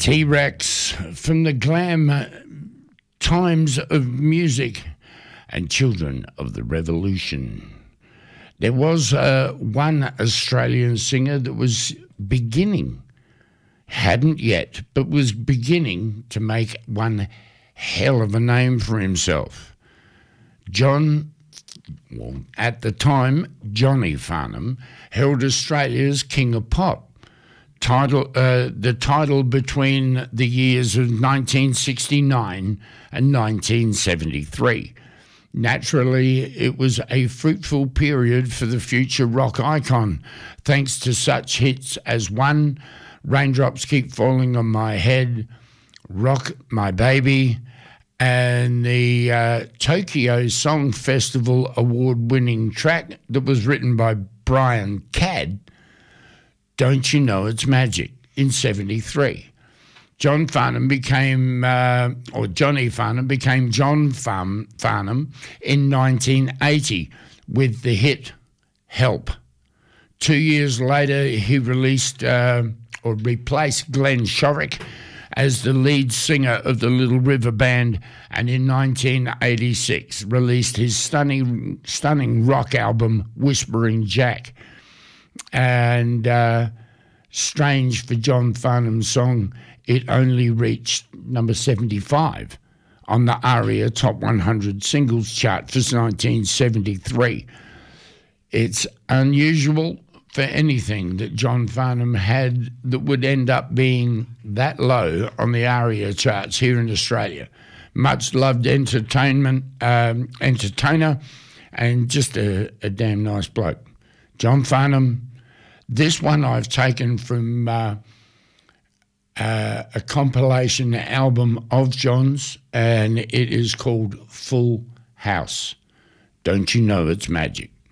T-Rex from the glam times of music and Children of the Revolution. There was one Australian singer that was hadn't yet, but was beginning to make one hell of a name for himself. At the time, Johnny Farnham held Australia's King of Pop. The title between the years of 1969 and 1973. Naturally, it was a fruitful period for the future rock icon, thanks to such hits as One, Raindrops Keep Falling on My Head, Rock My Baby, and the Tokyo Song Festival award-winning track that was written by Brian Cadd, Don't You Know It's Magic, in 73. Johnny Farnham became John Farnham in 1980 with the hit Help. 2 years later, he replaced Glenn Shorrock as the lead singer of the Little River Band, and in 1986 released his stunning rock album Whispering Jack. And strange for John Farnham's song, it only reached number 75 on the ARIA Top 100 Singles chart for 1973. It's unusual for anything that John Farnham had that would end up being that low on the ARIA charts here in Australia. Much loved entertainer, and just a damn nice bloke. John Farnham. This one I've taken from a compilation album of John's, and it is called Full House. Don't You Know It's Magic?